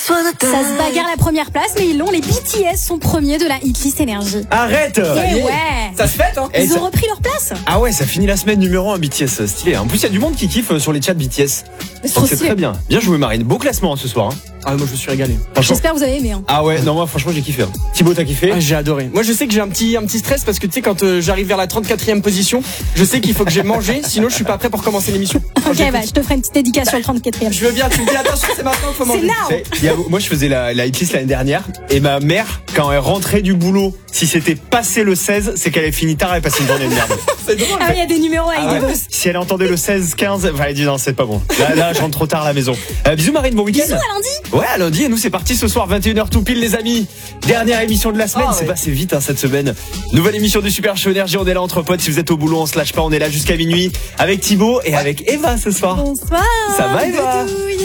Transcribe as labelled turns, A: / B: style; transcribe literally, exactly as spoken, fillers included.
A: Ça se bagarre la première place, mais ils l'ont. Les B T S sont premiers de la hitlist énergie.
B: Arrête.
A: Et ouais.
C: Ça se fête, hein.
A: Ils
B: Et
A: ont
B: ça-
A: repris leur place.
B: Ah ouais, ça finit la semaine numéro un B T S, stylé. En plus, il y a du monde qui kiffe sur les chats B T S.
A: Mais c'est
B: Donc
A: trop
B: c'est
A: stylé.
B: très bien. Bien joué Marine. Beau classement hein, ce soir. Hein.
C: Ah, moi je me suis régalé.
B: Franchement.
A: J'espère que vous avez aimé. Hein.
B: Ah ouais, non moi franchement j'ai kiffé. Hein. Thibaut t'as kiffé?
C: Ah, j'ai adoré. Moi je sais que j'ai un petit, un petit stress parce que tu sais quand euh, j'arrive vers la trente-quatrième position, je sais qu'il faut que j'ai mangé, sinon je suis pas prêt pour commencer l'émission. Quand
A: Ok,
C: j'écoute-
A: bah, je te ferai une petite dédicace sur le trente-quatrième.
C: Je veux bien, tu me dis attention, c'est maintenant qu'il faut
A: C'est
C: manger.
A: now.
B: C'est- il y a- moi je faisais la, la hitlist l'année dernière et ma mère quand elle rentrait du boulot, si c'était passé le seize, c'est qu'elle avait fini tard et passé une journée de merde.
C: C'est drôle.
A: Ah, il y a des numéros avec
B: Ah
A: des
B: ouais.
A: boss.
B: Si elle entendait le seize quinze, enfin, elle dit non c'est pas bon. Là, là je rentre trop tard à la maison. Euh, bisous Marine, bon week-end.
A: Bisous à lundi.
B: Ouais, à lundi, et nous c'est parti ce soir, vingt et une heures tout pile les amis. Dernière émission de la semaine,
C: Ah,
B: c'est
C: ouais.
B: passé vite hein, cette semaine. Nouvelle émission du Super Show Énergie, on est là entre potes, si vous êtes au boulot on se lâche pas, on est là jusqu'à minuit avec Thibaut et avec Eva ce soir.
A: Bonsoir.
B: Ça va, Eva?
A: Doudouille.